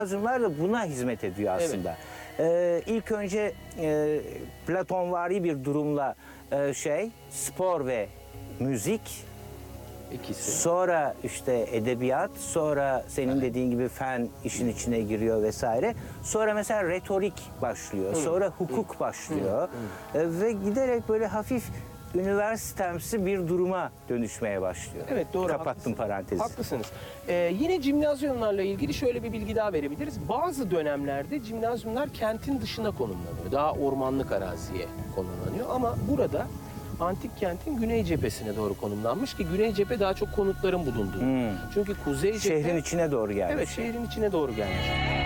Cimnazyumlar da buna hizmet ediyor aslında. İlk önce Platonvari bir durumla spor ve müzik, İkisi. sonra işte edebiyat, sonra senin dediğin gibi fen işin içine giriyor vesaire. Sonra mesela retorik başlıyor, sonra hukuk başlıyor ve giderek böyle hafif üniversitemsi bir duruma dönüşmeye başlıyor. Evet, doğru. Kapattım parantezi. Haklısınız. Yine cimnazyumlarla ilgili şöyle bir bilgi daha verebiliriz. Bazı dönemlerde cimnazyumlar kentin dışına konumlanıyor. Daha ormanlık araziye konumlanıyor. Ama burada antik kentin güney cephesine doğru konumlanmış ki güney cephe daha çok konutların bulunduğu. Çünkü kuzey cephe... Şehrin içine doğru gelmiş. Evet, şehrin içine doğru gelmiş.